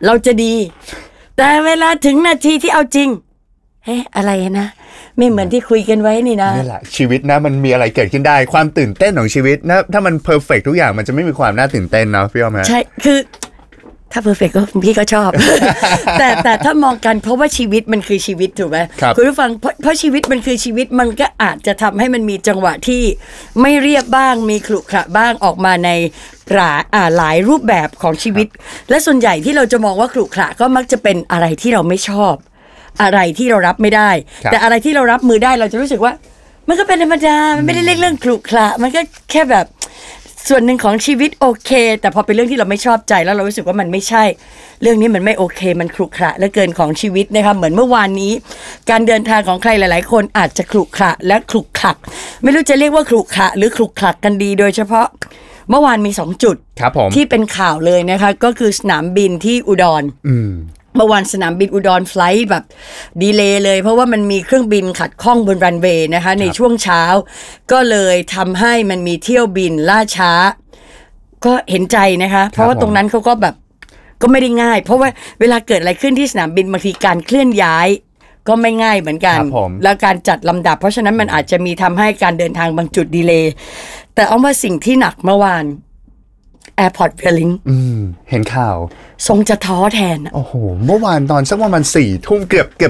เราจะดีแต่เวลาถึงนาทีที่เอาจริงอะไรนะไม่เหมือนที่คุยกันไว้นี่นะนี่แหละชีวิตนะมันมีอะไรเกิดขึ้นได้ความตื่นเต้นของชีวิตนะถ้ามันเพอร์เฟกต์ทุกอย่างมันจะไม่มีความน่าตื่นเต้นนะพี่อ้อมฮะใช่คือถ้าเพอร์เฟกต์ก็พี่ก็ชอบ แต่ถ้ามองกันเพราะว่าชีวิตมันคือชีวิตถูกไหมคุณผู้ฟังเพราะชีวิตมันคือชีวิตมันก็อาจจะทำให้มันมีจังหวะที่ไม่เรียบบ้างมีขรุขระบ้างออกมาในหลายรูปแบบของชีวิตและส่วนใหญ่ที่เราจะมองว่าขรุขระก็มักจะเป็นอะไรที่เราไม่ชอบอะไรที่เรารับไม่ได้แต่อะไรที่เรารับมือได้เราจะรู้สึกว่ามันก็เป็นธรรมดามันไม่ได้เรื่องขรุขระมันก็แค่แบบส่วนหนึ่งของชีวิตโอเคแต่พอเป็นเรื่องที่เราไม่ชอบใจแล้วเรารู้สึกว่ามันไม่ใช่เรื่องนี้มันไม่โอเคมันขรุขระเหลือเกินของชีวิตนะคะเหมือนเมื่อวานนี้การเดินทางของใครหลายๆคนอาจจะขรุขระและขรุขระไม่รู้จะเรียกว่าขรุขระหรือขรุขระกันดีโดยเฉพาะเมื่อวานมี2 จุดที่เป็นข่าวเลยนะคะก็คือสนามบินที่อุดรเมื่อวานสนามบินอุดรไฟลท์แบบดีเลย์เลยเพราะว่ามันมีเครื่องบินขัดข้องบนรันเวย์นะคะในช่วงเช้าก็เลยทำให้มันมีเที่ยวบินล่าช้าก็เห็นใจนะคะเพราะว่าตรงนั้นเขาก็แบบก็ไม่ได้ง่ายเพราะว่าเวลาเกิดอะไรขึ้นที่สนามบินบางทีการเคลื่อนย้ายก็ไม่ง่ายเหมือนกันแล้วการจัดลำดับเพราะฉะนั้นมันอาจจะมีทำให้การเดินทางบางจุดดีเลย์แต่เอาว่าสิ่งที่หนักเมื่อวานAirport Failing เห็นข่าวทรงจะท้อแทนโอ้โหเมื่อวานตอนสักประมาณ4 ทุ่มเกือบ